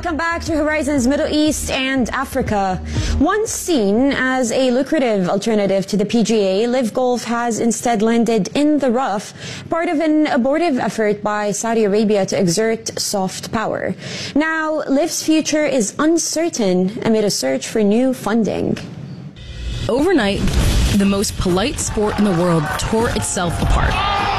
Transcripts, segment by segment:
Welcome back to Horizons Middle East and Africa. Once seen as a lucrative alternative to the PGA, Live Golf has instead landed in the rough, part of an abortive effort by Saudi Arabia to exert soft power. Now, Live's future is uncertain amid a search for new funding. Overnight, the most polite sport in the world tore itself apart.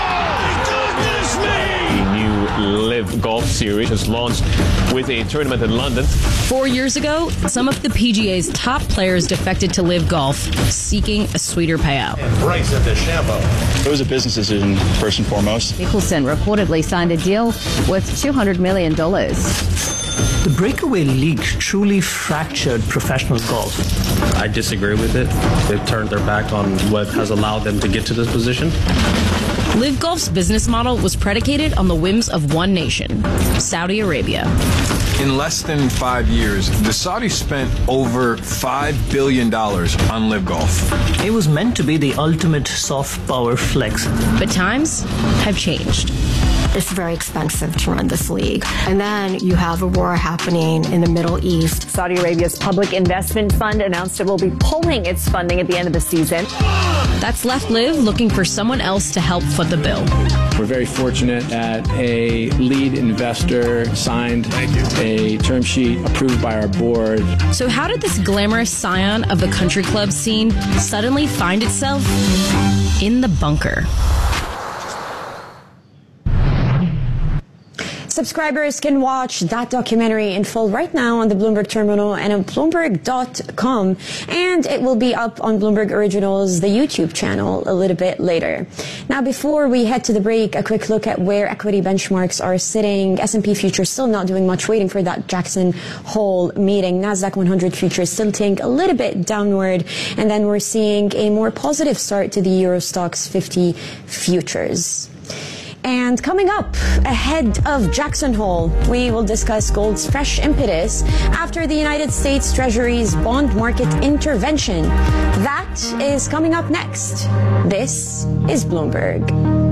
Live Golf Series has launched with a tournament in London. 4 years ago, some of the PGA's top players defected to Live Golf, seeking a sweeter payout. Bryson DeChambeau. It was a business decision, first and foremost. Mickelson reportedly signed a deal worth $200 million. The breakaway league truly fractured professional golf. I disagree with it. They've turned their back on what has allowed them to get to this position. Live Golf's business model was predicated on the whims of one nation, Saudi Arabia. In less than 5 years, the Saudis spent over $5 billion on Live Golf. It was meant to be the ultimate soft power flex. But times have changed. It's very expensive to run this league. And then you have a war happening in the Middle East. Saudi Arabia's Public Investment Fund announced it will be pulling its funding at the end of the season. That's left Live looking for someone else to help foot the bill. We're very fortunate that a lead investor signed a term sheet approved by our board. So how did this glamorous scion of the country club scene suddenly find itself in the bunker? Subscribers can watch that documentary in full right now on the Bloomberg Terminal and on Bloomberg.com. And it will be up on Bloomberg Originals, the YouTube channel, a little bit later. Now, before we head to the break, a quick look at where equity benchmarks are sitting. S&P futures still not doing much, waiting for that Jackson Hole meeting. Nasdaq 100 futures tilting a little bit downward. And then we're seeing a more positive start to the Euro Stoxx 50 futures. And coming up, ahead of Jackson Hole, we will discuss gold's fresh impetus after the United States Treasury's bond market intervention. That is coming up next. This is Bloomberg.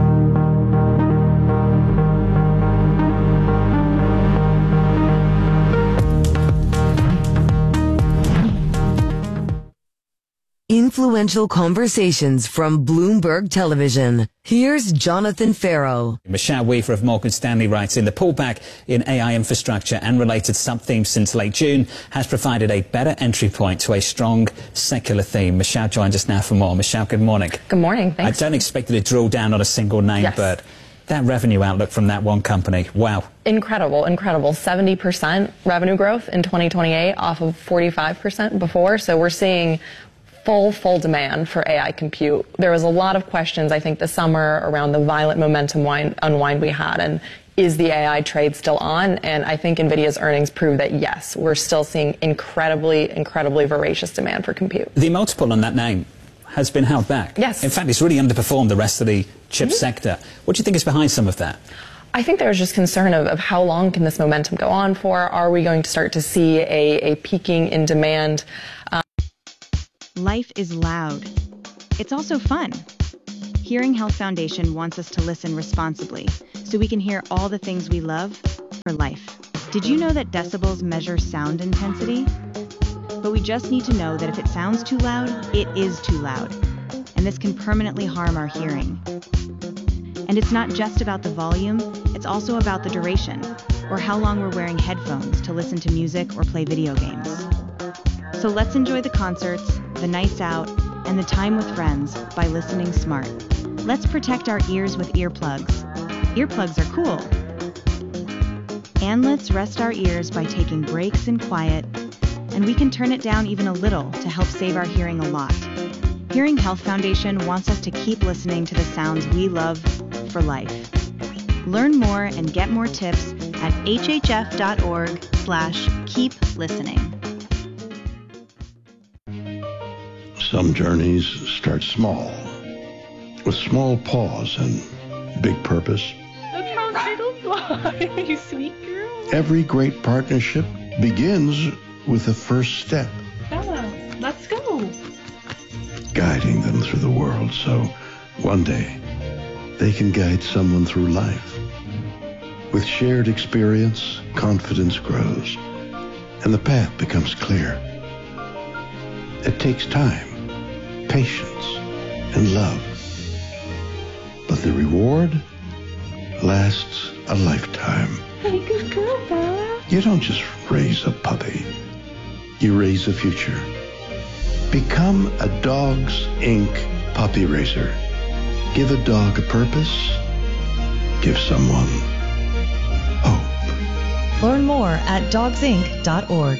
Influential conversations from Bloomberg Television. Here's Jonathan Farrow. Michelle Weaver of Morgan Stanley writes, in the pullback in AI infrastructure and related sub-themes since late June has provided a better entry point to a strong secular theme. Michelle joins us now for more. Michelle, good morning. Good morning. Thanks. I don't expect you to drill down on a single name, yes, but that revenue outlook from that one company, wow. Incredible, incredible. 70% revenue growth in 2028 off of 45% before. So we're seeing full demand for AI compute. There was a lot of questions, I think, this summer around the violent momentum unwind we had, and is the AI trade still on? And I think NVIDIA's earnings prove that, yes, we're still seeing incredibly voracious demand for compute. The multiple on that name has been held back. Yes. In fact, it's really underperformed the rest of the chip sector. What do you think is behind some of that? I think there's just concern of how long can this momentum go on for? Are we going to start to see a peaking in demand? Life is loud. It's also fun. Hearing Health Foundation wants us to listen responsibly so we can hear all the things we love for life. Did you know that decibels measure sound intensity? But we just need to know that if it sounds too loud, it is too loud. And this can permanently harm our hearing. And it's not just about the volume, it's also about the duration, or how long we're wearing headphones to listen to music or play video games. So let's enjoy the concerts, the nights out, and the time with friends by listening smart. Let's protect our ears with earplugs. Earplugs are cool. And let's rest our ears by taking breaks in quiet, and we can turn it down even a little to help save our hearing a lot. Hearing Health Foundation wants us to keep listening to the sounds we love for life. Learn more and get more tips at hhf.org/keep-listening. Some journeys start small, with small pause and big purpose. Look how turtles fly, you sweet girl. Every great partnership begins with the first step. Bella, let's go. Guiding them through the world so one day they can guide someone through life. With shared experience, confidence grows, and the path becomes clear. It takes time, patience, and love. But the reward lasts a lifetime. Hey, good girl, Bella. You don't just raise a puppy. You raise a future. Become a Dogs Inc. puppy raiser. Give a dog a purpose. Give someone hope. Learn more at dogsinc.org.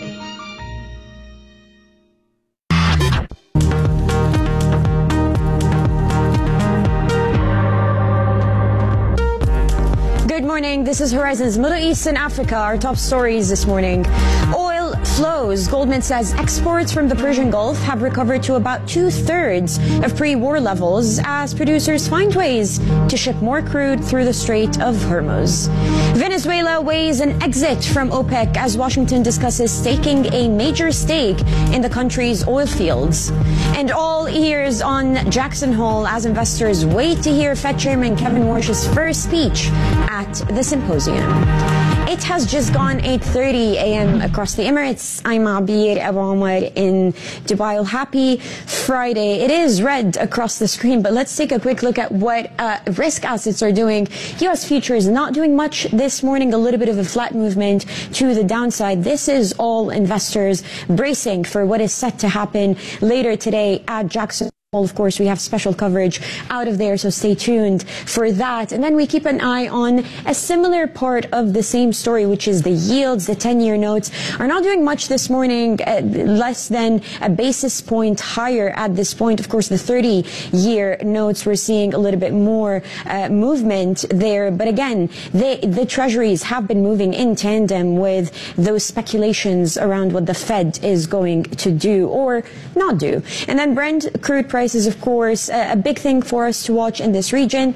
Good morning. This is Horizon's Middle East and Africa. Our top stories this morning. Oil flows. Goldman says exports from the Persian Gulf have recovered to about 2/3 of pre-war levels as producers find ways to ship more crude through the Strait of Hormuz. Venezuela weighs an exit from OPEC as Washington discusses taking a major stake in the country's oil fields. And all ears on Jackson Hole as investors wait to hear Fed Chairman Kevin Warsh's first speech at the symposium. It has just gone 8:30 a.m. across the Emirates. I'm Abir Abu Omar in Dubai. Happy Friday. It is red across the screen, but let's take a quick look at what risk assets are doing. U.S. futures not doing much this morning, a little bit of a flat movement to the downside. This is all investors bracing for what is set to happen later today at Jackson. Of course, we have special coverage out of there, so stay tuned for that. And then we keep an eye on a similar part of the same story, which is the yields. The 10-year notes are not doing much this morning, less than a basis point higher at this point. Of course, the 30-year notes, we're seeing a little bit more movement there. But again, the treasuries have been moving in tandem with those speculations around what the Fed is going to do or not do. And then Brent crude prices, of course, a big thing for us to watch in this region.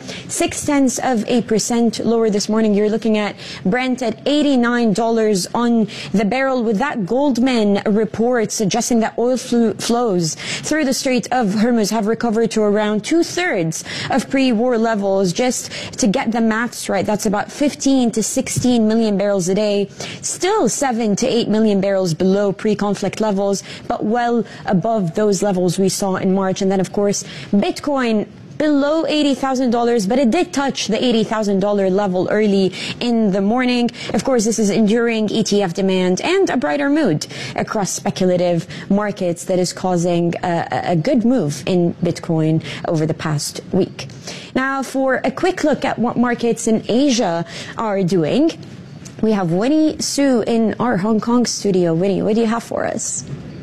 0.6% lower this morning. You're looking at Brent at $89 on the barrel, with that Goldman report suggesting that oil flows through the Strait of Hormuz have recovered to around 2/3 of pre-war levels. Just to get the maths right, that's about 15 to 16 million barrels a day. Still 7 to 8 million barrels below pre-conflict levels, but well above those levels we saw in March. And then, of course, Bitcoin below $80,000, but it did touch the $80,000 level early in the morning. Of course, this is enduring ETF demand and a brighter mood across speculative markets that is causing a good move in Bitcoin over the past week. Now, for a quick look at what markets in Asia are doing, we have Winnie Su in our Hong Kong studio. Winnie, what do you have for us?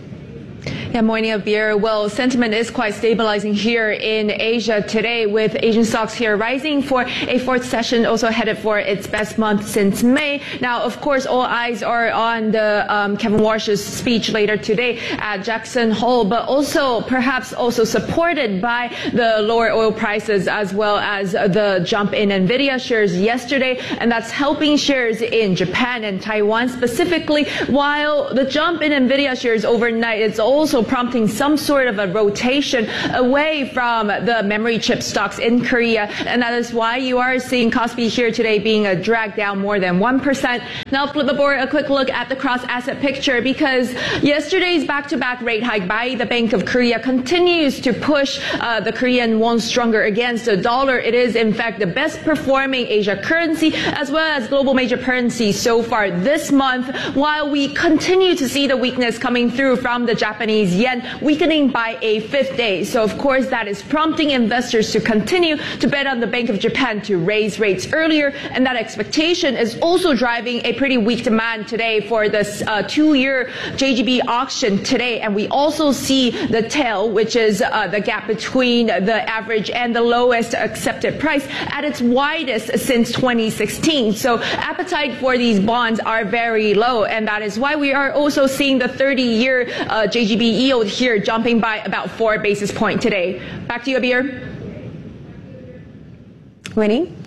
Yeah, morning, Abir. Well, sentiment is quite stabilizing here in Asia today, with Asian stocks here rising for a fourth session, also headed for its best month since May. Now, of course, all eyes are on the Kevin Warsh's speech later today at Jackson Hole, but also perhaps also supported by the lower oil prices as well as the jump in Nvidia shares yesterday, and that's helping shares in Japan and Taiwan specifically, while the jump in Nvidia shares overnight, it's also prompting some sort of a rotation away from the memory chip stocks in Korea, and that is why you are seeing Kospi here today being a drag down more than 1%. Now flip the board, a quick look at the cross-asset picture, because yesterday's back-to-back rate hike by the Bank of Korea continues to push the Korean won stronger against the dollar. It is, in fact, the best performing Asia currency as well as global major currency so far this month, while we continue to see the weakness coming through from the Japanese yen, weakening by a fifth day. So, of course, that is prompting investors to continue to bet on the Bank of Japan to raise rates earlier, and that expectation is also driving a pretty weak demand today for this 2-year JGB auction today. And we also see the tail, which is the gap between the average and the lowest accepted price, at its widest since 2016. So appetite for these bonds are very low, and that is why we are also seeing the 30-year JGB yield here jumping by about 4 basis points today. Back to you, Abir. Winnie,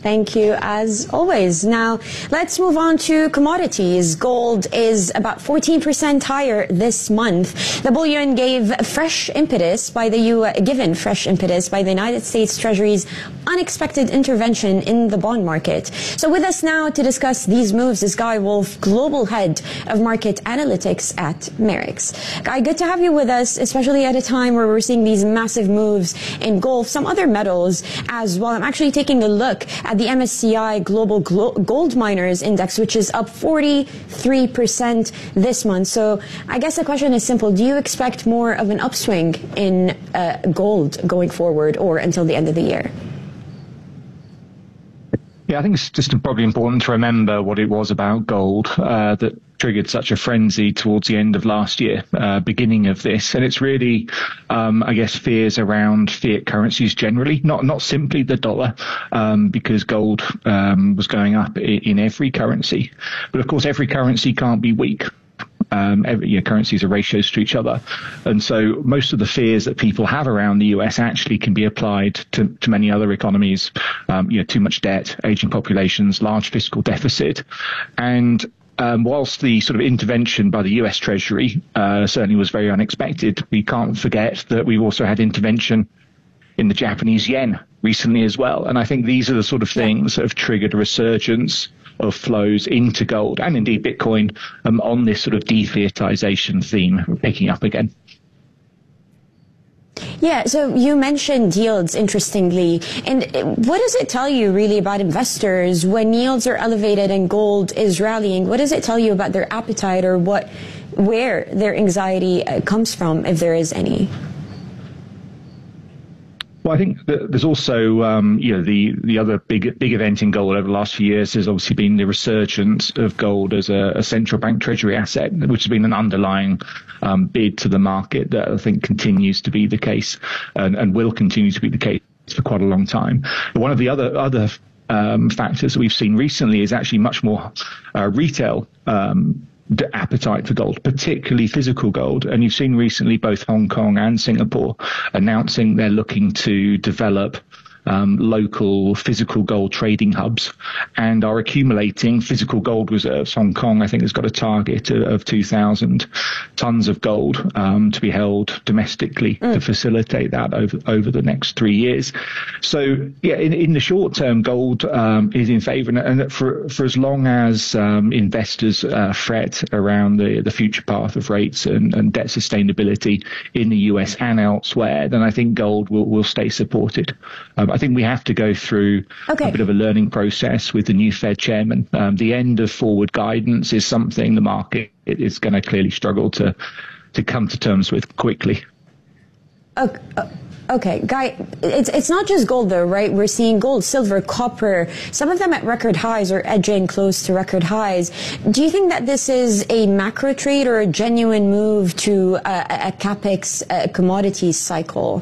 Thank you, as always. Now, let's move on to commodities. Gold is about 14% higher this month. The bullion given fresh impetus by the United States Treasury's unexpected intervention in the bond market. So with us now to discuss these moves is Guy Wolf, Global Head of Market Analytics at Merix. Guy, good to have you with us, especially at a time where we're seeing these massive moves in gold, some other metals as well. I'm actually taking a look at the MSCI Global Gold Miners Index, which is up 43% this month. So I guess the question is simple. Do you expect more of an upswing in gold going forward or until the end of the year? Yeah, I think it's just probably important to remember what it was about gold that triggered such a frenzy towards the end of last year, beginning of this. And it's really, I guess, fears around fiat currencies generally, not simply the dollar, because gold was going up in every currency. But of course, every currency can't be weak. Currencies are ratios to each other. And so most of the fears that people have around the US actually can be applied to many other economies. Too much debt, aging populations, large fiscal deficit. And whilst the sort of intervention by the US Treasury certainly was very unexpected, we can't forget that we've also had intervention in the Japanese yen recently as well. And I think these are the sort of things that have triggered a resurgence of flows into gold and indeed Bitcoin on this sort of defiatization theme picking up again. Yeah, so you mentioned yields, interestingly. And what does it tell you really about investors when yields are elevated and gold is rallying? What does it tell you about their appetite or where their anxiety comes from, if there is any? Well, I think that there's also, the other big event in gold over the last few years has obviously been the resurgence of gold as a central bank treasury asset, which has been an underlying bid to the market that I think continues to be the case and will continue to be the case for quite a long time. But one of the other factors that we've seen recently is actually much more retail appetite for gold, particularly physical gold. And you've seen recently both Hong Kong and Singapore announcing they're looking to develop local physical gold trading hubs and are accumulating physical gold reserves. Hong Kong, I think, has got a target of 2,000 tons of gold to be held domestically to facilitate that over the next 3 years. So, yeah, in the short term, gold is in favor. And for as long as investors fret around the future path of rates and debt sustainability in the US and elsewhere, then I think gold will stay supported. I think we have to go through a bit of a learning process with the new Fed chairman. The end of forward guidance is something the market is going to clearly struggle to come to terms with quickly. Okay, Guy, it's not just gold though, right? We're seeing gold, silver, copper, some of them at record highs or edging close to record highs. Do you think that this is a macro trade or a genuine move to a capex commodities cycle?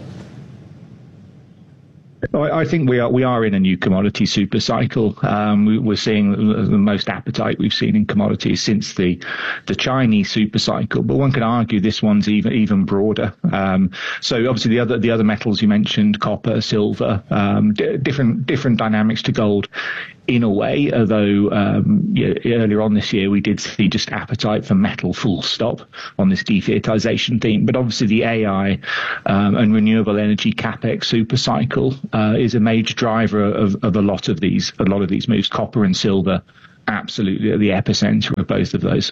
I think we are in a new commodity super cycle. We're seeing the most appetite we've seen in commodities since the Chinese super cycle. But one can argue this one's even broader. So obviously the other metals you mentioned, copper, silver, different dynamics to gold in a way, although earlier on this year we did see just appetite for metal full stop on this defiatization theme. But obviously the AI and renewable energy capex super cycle is a major driver of a lot of these moves. Copper and silver absolutely at the epicenter of both of those.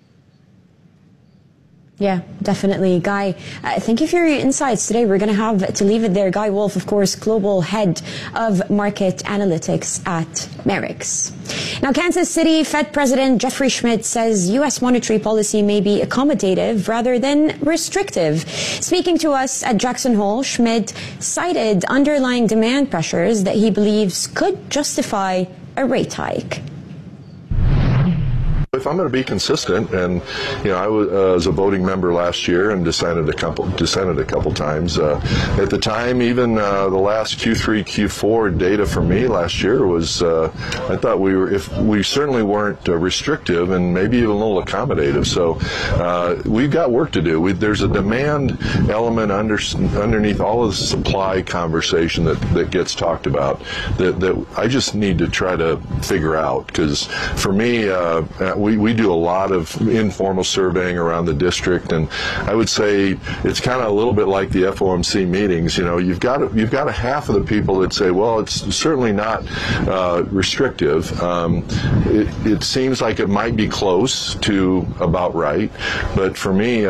Yeah, definitely. Guy, thank you for your insights today. We're going to have to leave it there. Guy Wolf, of course, Global Head of Market Analytics at Merix. Now, Kansas City Fed President Jeffrey Schmidt says U.S. monetary policy may be accommodative rather than restrictive. Speaking to us at Jackson Hole, Schmidt cited underlying demand pressures that he believes could justify a rate hike. if I'm going to be consistent, and I was a voting member last year and dissented a couple times. At the time, even the last Q3, Q4 data for me last year was, I thought we certainly weren't restrictive and maybe even a little accommodative. So we've got work to do. There's a demand element underneath all of the supply conversation that gets talked about that I just need to try to figure out, because for me, we do a lot of informal surveying around the district, and I would say it's kind of a little bit like the FOMC meetings. You've got a half of the people that say, well, it's certainly not restrictive. It seems like it might be close to about right, but for me,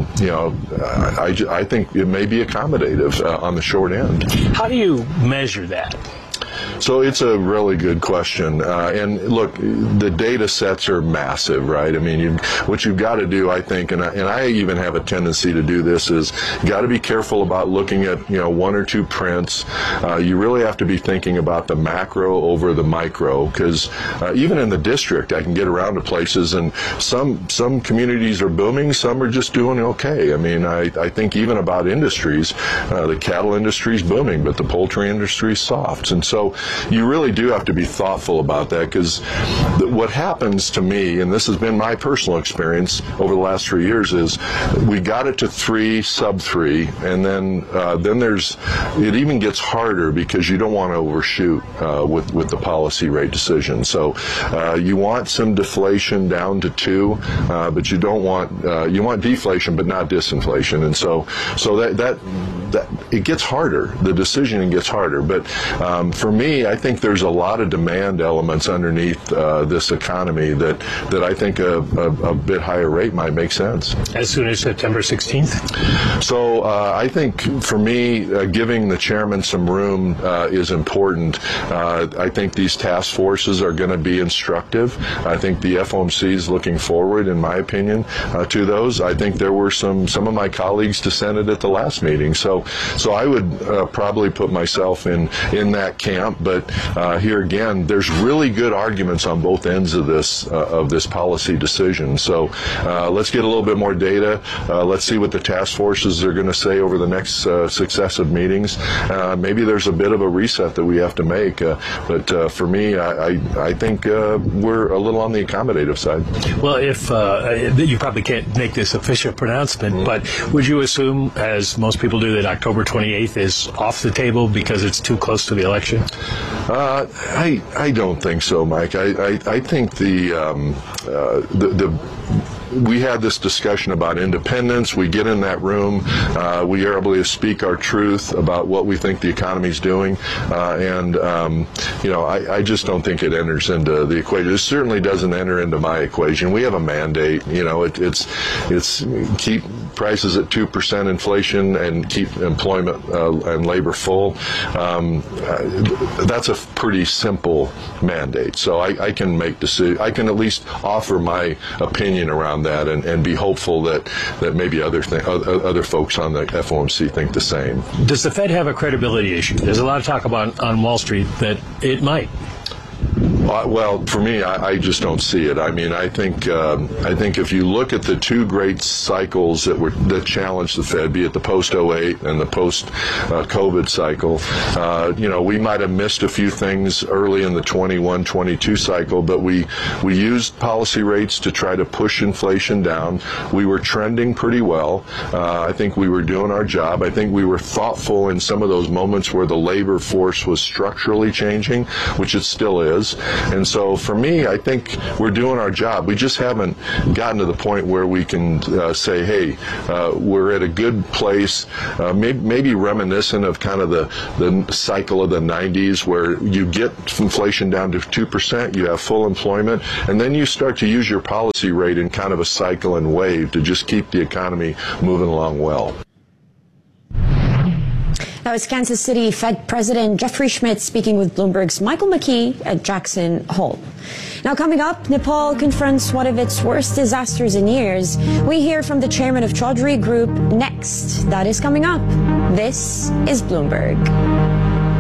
I think it may be accommodative on the short end. How do you measure that? So it's a really good question. And look, the data sets are massive, right? I mean, what you've got to do, I think, and I even have a tendency to do this, is you got to be careful about looking at, one or two prints. You really have to be thinking about the macro over the micro, because even in the district, I can get around to places, and some communities are booming, some are just doing okay. I mean, I think even about industries, the cattle industry is booming, but the poultry industry is soft. And so you really do have to be thoughtful about that, because what happens to me, and this has been my personal experience over the last 3 years, is we got it to 3, sub-3, and then it even gets harder because you don't want to overshoot with the policy rate decision. So you want some deflation down to 2, but you don't want you want deflation but not disinflation, and so that it gets harder. The decision gets harder, but for me, I think there's a lot of demand elements underneath this economy that I think a bit higher rate might make sense. As soon as September 16th? So I think for me, giving the chairman some room is important. I think these task forces are going to be instructive. I think the FOMC is looking forward, in my opinion, to those. I think there were some of my colleagues dissented at the last meeting. So I would probably put myself in that camp. But here again, there's really good arguments on both ends of this policy decision. So let's get a little bit more data. Let's see what the task forces are going to say over the next successive meetings. Maybe there's a bit of a reset that we have to make. But for me, I think we're a little on the accommodative side. Well, if you probably can't make this official pronouncement, but would you assume, as most people do, that October 28th is off the table because it's too close to the election? I don't think so, Mike. I think we had this discussion about independence. We get in that room. We are able to speak our truth about what we think the economy's doing. I just don't think it enters into the equation. It certainly doesn't enter into my equation. We have a mandate. It's keep prices at 2% inflation and keep employment and labor full. That's a pretty simple mandate. So I can make decisions. I can at least offer my opinion around that and be hopeful that maybe other folks on the FOMC think the same. Does the Fed have a credibility issue? There's a lot of talk about on Wall Street that it might. Well, for me, I just don't see it. I mean, I think if you look at the two great cycles that challenged the Fed, be it the post-08 and the post-COVID cycle, we might have missed a few things early in the 21-22 cycle, but we used policy rates to try to push inflation down. We were trending pretty well. I think we were doing our job. I think we were thoughtful in some of those moments where the labor force was structurally changing, which it still is. And so for me, I think we're doing our job. We just haven't gotten to the point where we can say, hey, we're at a good place, maybe reminiscent of kind of the cycle of the 90s, where you get inflation down to 2%, you have full employment, and then you start to use your policy rate in kind of a cycle and wave to just keep the economy moving along well. That was Kansas City Fed President Jeffrey Schmidt speaking with Bloomberg's Michael McKee at Jackson Hole. Now coming up, Nepal confronts one of its worst disasters in years. We hear from the chairman of Chaudhry Group next. That is coming up. This is Bloomberg.